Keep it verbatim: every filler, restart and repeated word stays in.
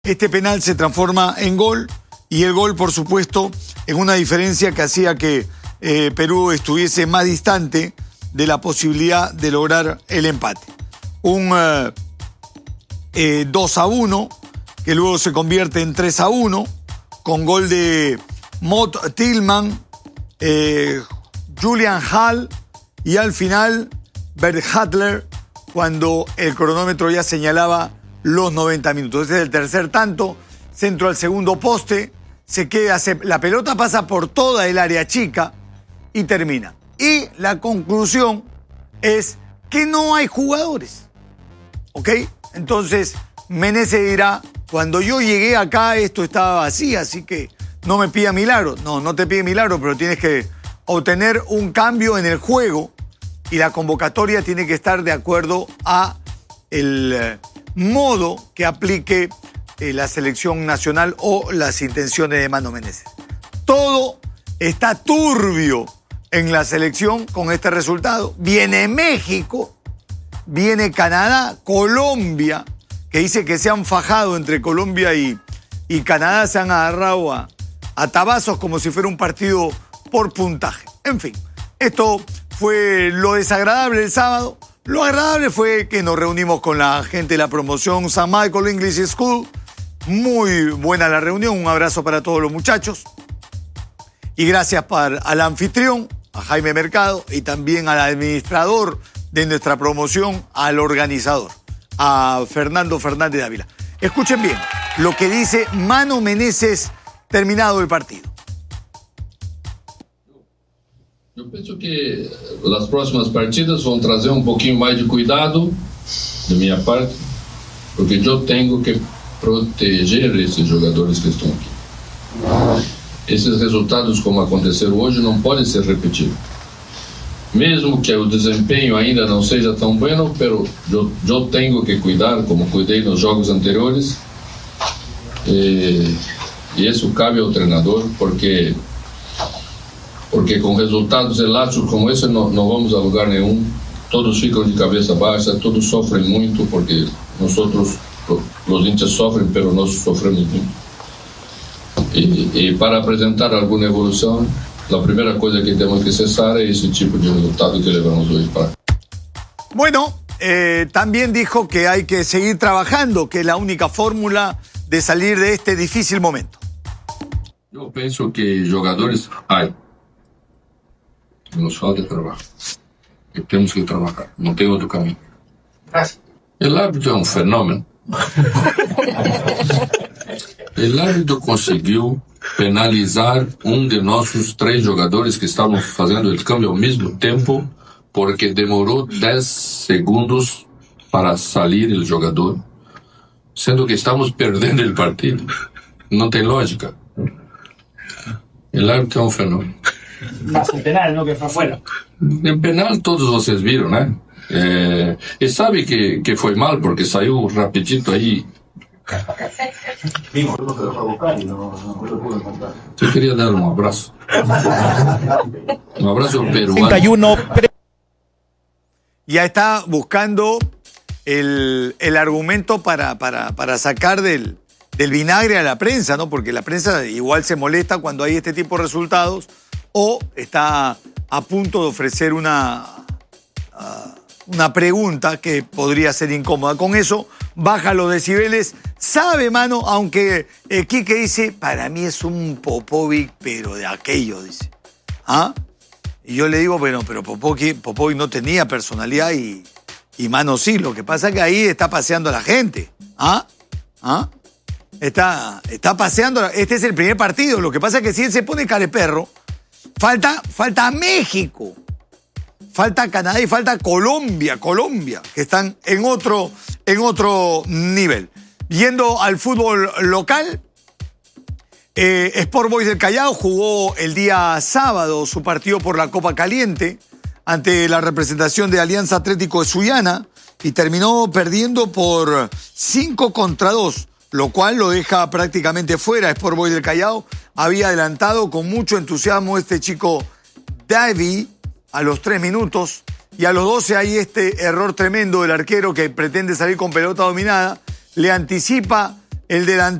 Este penal se transforma en gol y el gol, por supuesto, en una diferencia que hacía que eh, Perú estuviese más distante de la posibilidad de lograr el empate. Un eh, eh, dos a uno que luego se convierte en tres a uno con gol de Mott Tillman, eh, Julian Hall y al final Bert Hattler, cuando el cronómetro ya señalaba los noventa minutos. Este es el tercer tanto, centro al segundo poste, se queda, se, la pelota pasa por toda el área chica y termina. Y la conclusión es que no hay jugadores, ¿ok? Entonces Meneses dirá, cuando yo llegué acá esto estaba así, así que no me pida milagro. No, no te pide milagro, pero tienes que obtener un cambio en el juego y la convocatoria tiene que estar de acuerdo a el eh, modo que aplique eh, la selección nacional o las intenciones de Mano Meneses. Todo está turbio en la selección con este resultado. Viene México, viene Canadá, Colombia, que dice que se han fajado entre Colombia y, y Canadá, se han agarrado a, a tabazos como si fuera un partido por puntaje. En fin, esto fue lo desagradable el sábado. Lo agradable fue que nos reunimos con la gente de la promoción San Michael English School. Muy buena la reunión, un abrazo para todos los muchachos. Y gracias para, al anfitrión, a Jaime Mercado, y también al administrador de nuestra promoción, al organizador, a Fernando Fernández Ávila. Escuchen bien lo que dice Mano Meneses terminado el partido. Eu penso que as próximas partidas vão trazer um pouquinho mais de cuidado da minha parte, porque eu tenho que proteger esses jogadores que estão aqui. Esses resultados, como aconteceram hoje, não podem ser repetidos. Mesmo que o desempenho ainda não seja tão bueno, pero eu, eu tenho que cuidar, como cuidei nos jogos anteriores, e, e isso cabe ao treinador, porque porque com resultados elásticos como esse não, não vamos a lugar nenhum. Todos ficam de cabeça baixa, todos sofrem muito, porque nós outros, os índios sofrem, pero nós sofremos muito. E, e para apresentar alguma evolução, a primeira coisa que temos que cessar é esse tipo de resultado que levamos hoje para. Bueno, eh, también dijo que hay que seguir trabajando, que es la única fórmula de salir de este difícil momento. Eu penso que jogadores hay. Nos falta trabalho. E temos que trabalhar. Não tem outro caminho. O árbitro é um fenômeno. O árbitro conseguiu penalizar um de nossos três jogadores que estavam fazendo o câmbio ao mesmo tempo, porque demorou dez segundos para sair o jogador, sendo que estamos perdendo o partido. Não tem lógica. O árbitro é um fenômeno. Más el penal, ¿no? Que fue afuera. En penal todos vocês viram, né? É, e sabe que, que foi mal, porque saiu rapidito aí. Eu queria dar um abraço. Um abraço peruano. Ya está buscando el, el argumento para, para, para sacar del, del vinagre a la prensa, ¿no? Porque la prensa igual se molesta cuando hay este tipo de resultados, o está a punto de ofrecer una, uh, una pregunta que podría ser incómoda. Con eso baja los decibeles. Sabe, mano, aunque eh, Quique dice, para mí es un Popovic, pero de aquello, dice. ¿Ah? Y yo le digo, bueno, pero Popovic, Popovic no tenía personalidad y, y Mano sí. Lo que pasa es que ahí está paseando a la gente. ¿Ah? ¿Ah? Está, está paseando. Este es el primer partido. Lo que pasa es que si él se pone careperro, Falta, falta México, falta Canadá y falta Colombia, Colombia, que están en otro, en otro nivel. Yendo al fútbol local, eh, Sport Boys del Callao jugó el día sábado su partido por la Copa Caliente ante la representación de Alianza Atlético de Sullana y terminó perdiendo por cinco contra dos. Lo cual lo deja prácticamente fuera. Sport Boys del Callao había adelantado con mucho entusiasmo este chico Davy a los tres minutos y a los doce hay este error tremendo del arquero que pretende salir con pelota dominada, le anticipa el delantero